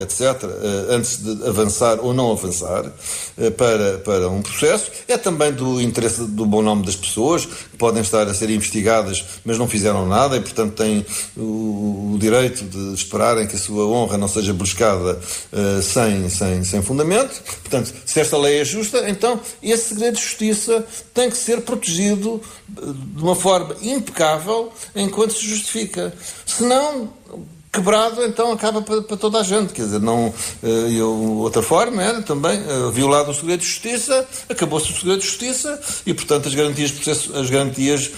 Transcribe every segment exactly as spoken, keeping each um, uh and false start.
etcétera, antes de avançar ou não avançar para, para um processo. É também do interesse do bom nome das pessoas, que podem estar a ser investigadas, mas não fizeram nada e, portanto, têm o, o direito de esperarem que a sua honra não seja buscada uh, sem, sem, sem fundamento. Portanto, se esta lei é justa, então esse segredo de justiça tem que ser protegido de uma forma impecável enquanto se justifica. Senão, quebrado, então acaba para, para toda a gente. Quer dizer, não, eu, outra forma era também, violado o segredo de justiça, acabou-se o segredo de justiça e, portanto, as garantias, processo, as garantias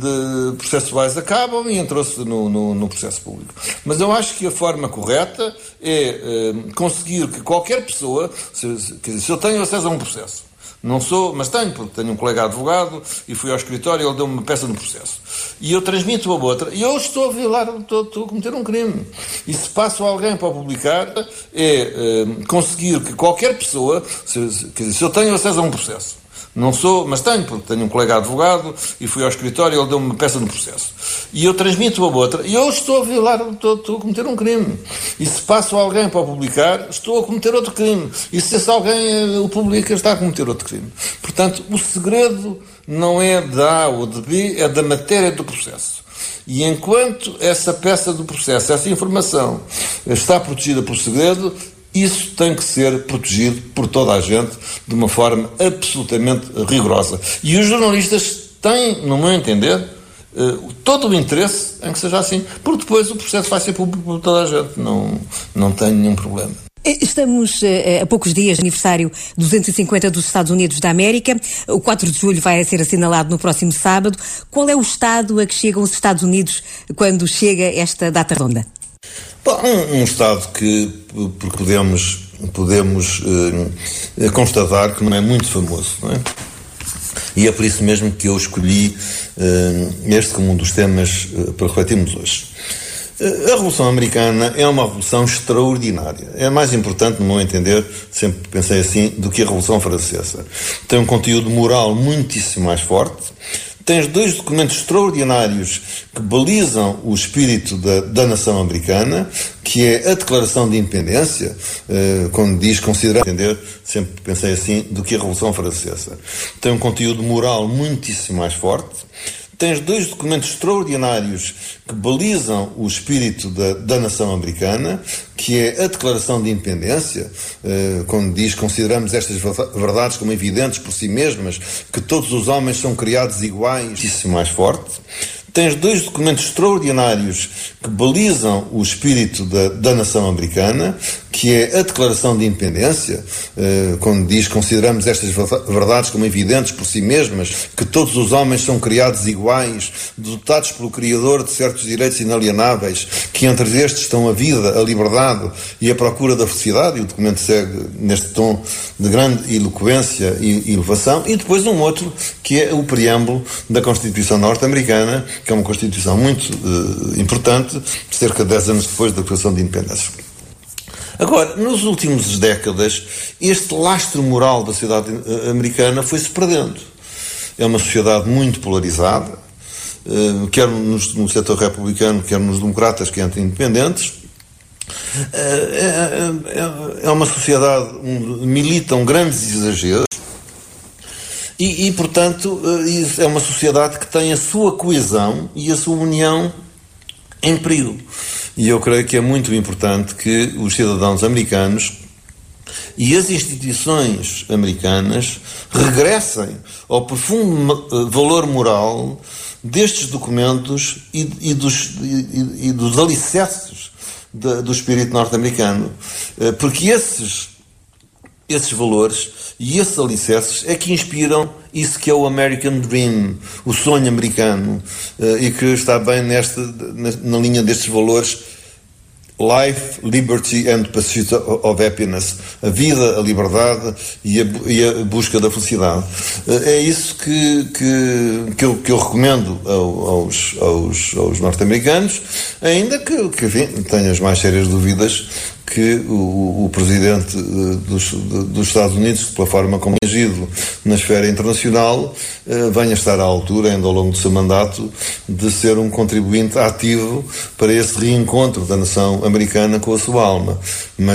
de processuais acabam e entrou-se no, no, no processo público. Mas eu acho que a forma correta é eh, conseguir que qualquer pessoa, se, quer dizer, se eu tenho acesso a um processo, não sou, mas tenho, porque tenho um colega advogado e fui ao escritório e ele deu-me uma peça no processo. E eu transmito a outra e eu estou a violar, estou, estou a cometer um crime. E se passo a alguém para publicar, é, é conseguir que qualquer pessoa, se, se, quer dizer, se eu tenho acesso a um processo, não sou, mas tenho, porque tenho um colega advogado e fui ao escritório e ele deu-me uma peça no processo. E eu transmito a outra e eu estou a violar, estou, estou a cometer um crime. E se passo a alguém para publicar, estou a cometer outro crime. E se esse alguém o publica, está a cometer outro crime. Portanto, o segredo não é de A ou de B, é da matéria do processo. E enquanto essa peça do processo, essa informação, está protegida por segredo, isso tem que ser protegido por toda a gente de uma forma absolutamente rigorosa. E os jornalistas têm, no meu entender, todo o interesse em que seja assim, porque depois o processo vai ser público por toda a gente. Não, não tem nenhum problema. Estamos uh, a poucos dias do aniversário duzentos e cinquenta dos Estados Unidos da América. O quatro de julho vai ser assinalado no próximo sábado. Qual é o estado a que chegam os Estados Unidos quando chega esta data redonda? Bom, um, um estado que porque podemos, podemos uh, constatar que não é muito famoso, não é? E é por isso mesmo que eu escolhi uh, este como um dos temas uh, para refletirmos hoje. A Revolução Americana é uma revolução extraordinária. É mais importante, no meu entender, sempre pensei assim, do que a Revolução Francesa. Tem um conteúdo moral muitíssimo mais forte. Tens dois documentos extraordinários que balizam o espírito da, da nação americana, que é a Declaração de Independência, eh, quando diz considerar, entender, sempre pensei assim, do que a Revolução Francesa. Tem um conteúdo moral muitíssimo mais forte. Tens dois documentos extraordinários que balizam o espírito da, da nação americana, que é a Declaração de Independência, eh, quando diz consideramos estas verdades como evidentes por si mesmas, que todos os homens são criados iguais, isso mais forte. Tens dois documentos extraordinários que balizam o espírito da, da nação americana, que é a Declaração de Independência, eh, quando diz consideramos estas verdades como evidentes por si mesmas, que todos os homens são criados iguais, dotados pelo Criador de certos direitos inalienáveis, que entre estes estão a vida, a liberdade e a procura da felicidade, e o documento segue neste tom de grande eloquência e elevação, e depois um outro, que é o preâmbulo da Constituição norte-americana, que é uma Constituição muito uh, importante, cerca de dez anos depois da Declaração de Independência. Agora, nos últimos décadas, este lastro moral da sociedade americana foi-se perdendo. É uma sociedade muito polarizada, uh, quer nos, no setor republicano, quer nos democratas, quer entre independentes. Uh, é, é, é uma sociedade onde militam grandes exageros. E, e, portanto, é uma sociedade que tem a sua coesão e a sua união em perigo. E eu creio que é muito importante que os cidadãos americanos e as instituições americanas regressem ao profundo valor moral destes documentos e, e, dos, e, e dos alicerces de, do espírito norte-americano. Porque esses, esses valores e esses alicerces é que inspiram isso que é o American Dream, o sonho americano, e que está bem nesta, na linha destes valores: life, liberty and pursuit of happiness. A vida, a liberdade e a, e a busca da felicidade. É isso que, que, que, eu, que eu recomendo aos, aos, aos norte-americanos, ainda que, que enfim, tenho as mais sérias dúvidas que o, o presidente dos, dos Estados Unidos, pela forma como é agido na esfera internacional, eh, venha estar à altura, ainda ao longo do seu mandato, de ser um contribuinte ativo para esse reencontro da nação americana com a sua alma. Mas